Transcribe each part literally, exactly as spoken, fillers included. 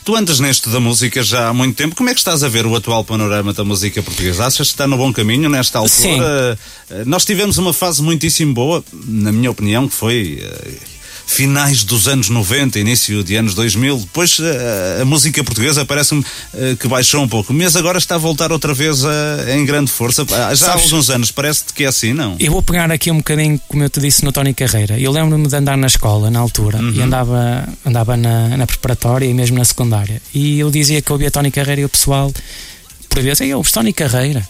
Tu andas neste da música já há muito tempo. Como é que estás a ver o atual panorama da música portuguesa? Achas que está no bom caminho nesta altura? Sim. Nós tivemos uma fase muitíssimo boa, na minha opinião, que foi uh, finais dos anos noventa, início de anos dois mil. Depois uh, a música portuguesa parece-me uh, que baixou um pouco, mas agora está a voltar outra vez uh, em grande força. Já Sabes, há alguns anos, parece-te que é assim, não? Eu vou pegar aqui um bocadinho, como eu te disse, no Tony Carreira. Eu lembro-me de andar na escola, na altura, uhum. e andava, andava na, na preparatória e mesmo na secundária. E eu dizia que eu ouvia Tony Carreira e o pessoal, por vezes, eu ouço Tony Carreira.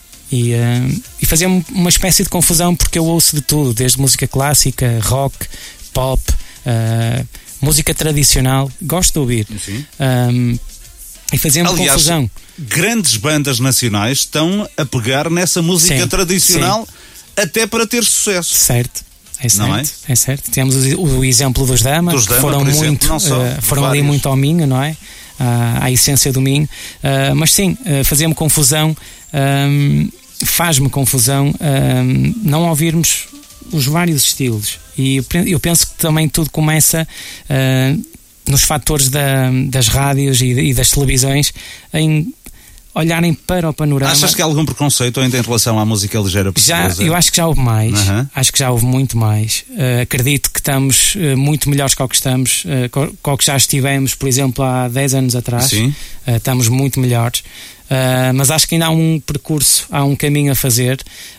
E, uh, e fazia uma espécie de confusão, porque eu ouço de tudo, desde música clássica, rock, pop, uh, música tradicional, gosto de ouvir. Um, e fazia-me Aliás, confusão. Grandes bandas nacionais estão a pegar nessa música sim, tradicional sim. até para ter sucesso. Certo. É certo, não é? é certo. Temos o, o exemplo dos Dama, dos que Dama, foram, exemplo, muito, não só, uh, foram ali vários. muito ao Minho, não é? Uh, à essência do Minho. Uh, mas sim, uh, fazia-me confusão, um, faz-me confusão um, não ouvirmos os vários estilos. E eu penso que também tudo começa uh, nos fatores da, das rádios e, e das televisões em olharem para o panorama. Achas que há algum preconceito ainda em relação à música ligeira portuguesa? Já, eu acho que já houve mais. Uhum. Acho que já houve muito mais. Uh, acredito que estamos uh, muito melhores que o que estamos, uh, com o que já estivemos, por exemplo, há dez anos atrás. Sim. Uh, estamos muito melhores. Uh, mas acho que ainda há um percurso, há um caminho a fazer,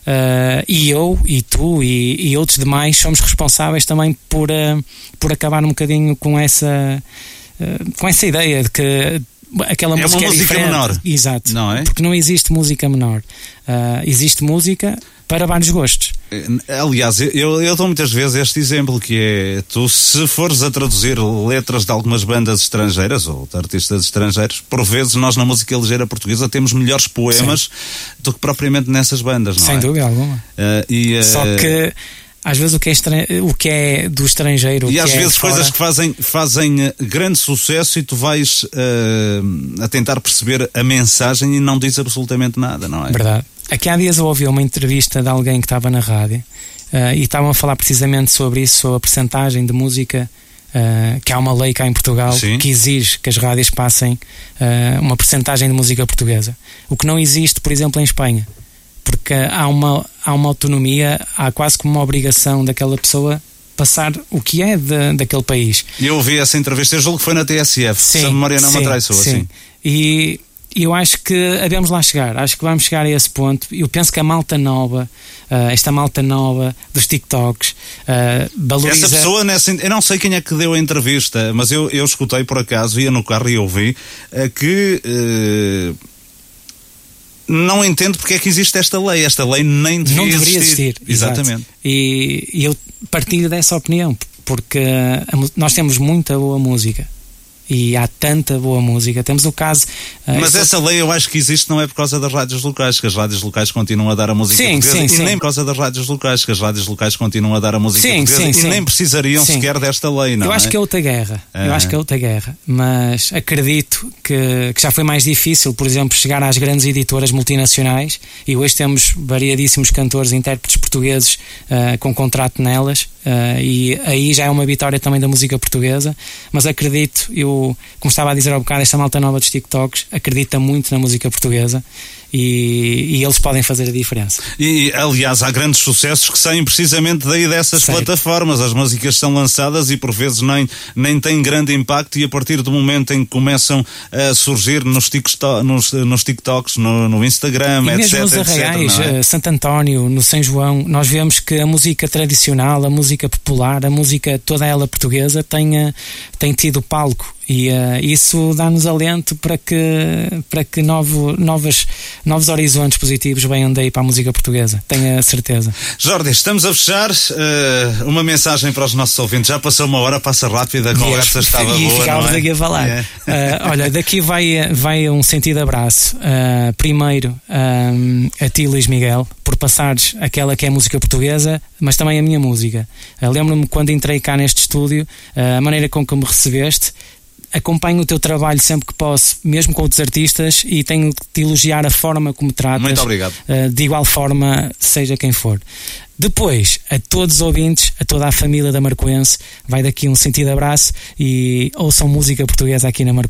uh, e eu, e tu, e, e outros demais somos responsáveis também por, uh, por acabar um bocadinho com essa, uh, com essa ideia de que aquela é música uma é música diferente. menor. Exato, não é? Porque não existe música menor, uh, existe música para vários gostos. Aliás, eu, eu dou muitas vezes este exemplo, que é, tu se fores a traduzir letras de algumas bandas estrangeiras ou de artistas estrangeiros, por vezes nós na música ligeira portuguesa temos melhores poemas sim. do que propriamente nessas bandas, não sem é? Sem dúvida alguma. Uh, e, uh, Só que às vezes o que é, estran... o que é do estrangeiro, e o às que vezes é coisas fora... que fazem, fazem grande sucesso e tu vais uh, a tentar perceber a mensagem e não diz absolutamente nada, não é? Verdade. Aqui há dias eu ouvi uma entrevista de alguém que estava na rádio uh, e estavam a falar precisamente sobre isso, sobre a percentagem de música, uh, que há uma lei cá em Portugal sim. que exige que as rádios passem uh, uma percentagem de música portuguesa, o que não existe, por exemplo, em Espanha, porque há uma, há uma autonomia, há quase como uma obrigação daquela pessoa passar o que é de, daquele país. Eu ouvi essa entrevista, eu julgo que foi na T S F, sim, se a memória não sim, me atraiçoa. Sim. Assim. E E eu acho que havemos lá chegar, acho que vamos chegar a esse ponto. Eu penso que a malta nova, uh, esta malta nova dos TikToks, uh, valoriza... Essa pessoa, nessa, eu não sei quem é que deu a entrevista, mas eu, eu escutei por acaso, ia no carro e ouvi, uh, que uh, não entendo porque é que existe esta lei. Esta lei nem devia não deveria existir. existir. Exatamente. E, e eu partilho dessa opinião, porque uh, nós temos muita boa música. E há tanta boa música. Temos o caso... Uh, Mas essa lei eu acho que existe não é por causa das rádios locais, que as rádios locais continuam a dar a música sim, portuguesa, sim, e sim. nem por causa das rádios locais, que as rádios locais continuam a dar a música sim, portuguesa, sim, e sim. nem precisariam sim. sequer desta lei, não eu é? acho que é outra guerra. É. Eu acho que é outra guerra. Mas acredito que, que já foi mais difícil, por exemplo, chegar às grandes editoras multinacionais, e hoje temos variadíssimos cantores e intérpretes portugueses uh, com contrato nelas, uh, e aí já é uma vitória também da música portuguesa. Mas acredito, eu, como estava a dizer há bocado, esta malta nova dos TikToks acredita muito na música portuguesa, e, e eles podem fazer a diferença. E aliás há grandes sucessos que saem precisamente daí dessas certo. plataformas. As músicas são lançadas e por vezes nem, nem têm grande impacto, e a partir do momento em que começam a surgir nos, TikTok, nos, nos TikToks, no, no Instagram, e etc, mesmo nos arraiais, é? Santo António, no São João, nós vemos que a música tradicional, a música popular, a música toda ela portuguesa tem, tem tido palco. E uh, isso dá-nos alento para que, para que novo, novos, novos horizontes positivos venham daí para a música portuguesa, tenho a certeza. Jordi, estamos a fechar. Uh, uma mensagem para os nossos ouvintes. Já passou uma hora, passa rápido, a conversa estava e boa. E ficávamos é? aqui a falar. É. Uh, olha, daqui vai, vai um sentido abraço. Uh, primeiro um, a ti, Luís Miguel, por passares aquela que é a música portuguesa, mas também a minha música. Uh, lembro-me quando entrei cá neste estúdio, uh, a maneira com que me recebeste. Acompanho o teu trabalho sempre que posso, mesmo com outros artistas, e tenho de te elogiar a forma como tratas. Muito obrigado. Uh, de igual forma, seja quem for. Depois, a todos os ouvintes, a toda a família da Marcoense, vai daqui um sentido abraço, e ouçam música portuguesa aqui na Marcoense.